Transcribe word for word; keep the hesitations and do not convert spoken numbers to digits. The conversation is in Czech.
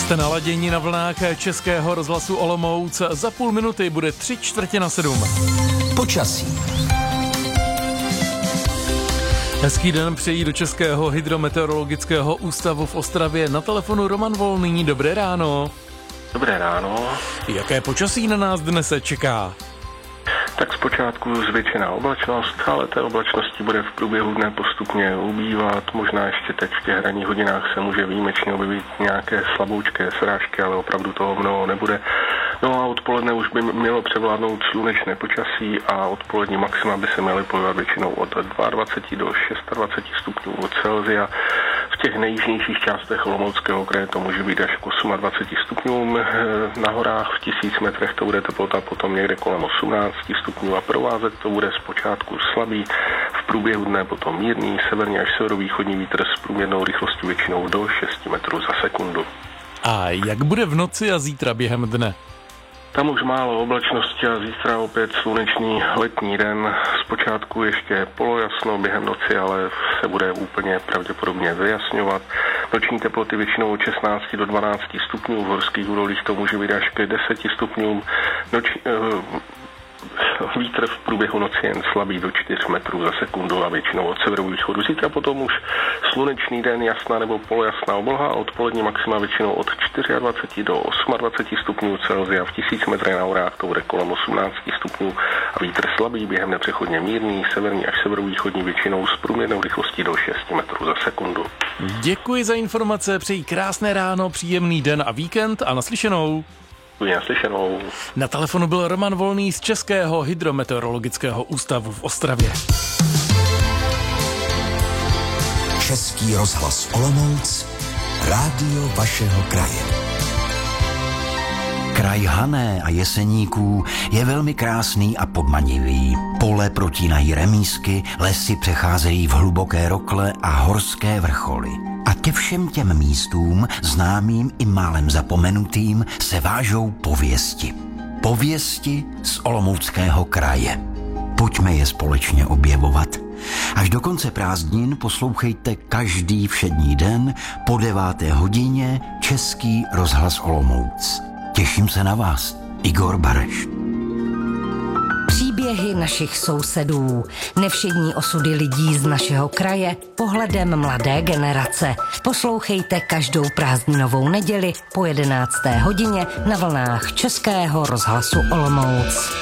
Jste naladěni na vlnách Českého rozhlasu Olomouc. Za půl minuty bude tři čtvrtě na sedm. Počasí. Hezký den přejí do Českého hydrometeorologického ústavu v Ostravě. Na telefonu Roman Volný. Dobré ráno. Dobré ráno. Jaké počasí na nás dnes se čeká? Tak zpočátku zvětšená oblačnost, ale té oblačnosti bude v průběhu dne postupně ubývat. Možná ještě teď v těch ranních hodinách se může výjimečně objevit nějaké slaboučké srážky, ale opravdu toho mnoho nebude. No a odpoledne už by mělo převládnout slunečné počasí a odpolední maxima by se měly pohybovat většinou od dvacet dva do dvacet šest stupňů Celsia. V těch nejjižnějších částech Olomouckého kraje to může být až k dvacet osm stupňům. Na horách v tisíc metrech to bude teplota potom někde kolem osmnáct stupňů a provázet to bude zpočátku slabý, v průběhu dne potom mírný, severní až severovýchodní vítr s průměrnou rychlostí většinou do šest metrů za sekundu. A jak bude v noci a zítra během dne? Tam už málo oblačnosti a zítra opět slunečný letní den. Zpočátku ještě polojasno, během noci ale se bude úplně pravděpodobně vyjasňovat. Noční teploty většinou od šestnáct do dvanáct stupňů, v horských údolích to může být až k deseti stupňům. Noč, uh, Vítr v průběhu noci jen slabý do čtyř metrů za sekundu a většinou od severovýchodu. Zítra potom už slunečný den, jasná nebo polojasná obloha a odpolední maxima většinou od dvacet čtyři do dvacet osm stupňů Celsia. V tisíc metrech na horách to bude kolem osmnáct stupňů a vítr slabý, během nepřechodně mírný, severní až severovýchodní většinou s průměrnou rychlostí do šest metrů za sekundu. Děkuji za informace, přeji krásné ráno, příjemný den a víkend a naslyšenou. Naslyšenou. Na telefonu byl Roman Volný z Českého hydrometeorologického ústavu v Ostravě. Český rozhlas Olomouc, rádio vašeho kraje. Kraj Hané a Jeseníků je velmi krásný a podmanivý. Pole protínají remísky, lesy přecházejí v hluboké rokle a horské vrcholy. A ke všem těm místům, známým i málem zapomenutým, se vážou pověsti. Pověsti z Olomouckého kraje. Pojďme je společně objevovat. Až do konce prázdnin poslouchejte každý všední den po deváté hodině Český rozhlas Olomouc. Těším se na vás, Igor Bareš. Příběhy našich sousedů, nevšední osudy lidí z našeho kraje, pohledem mladé generace. Poslouchejte každou prázdninovou neděli po jedenácté hodině na vlnách Českého rozhlasu Olomouc.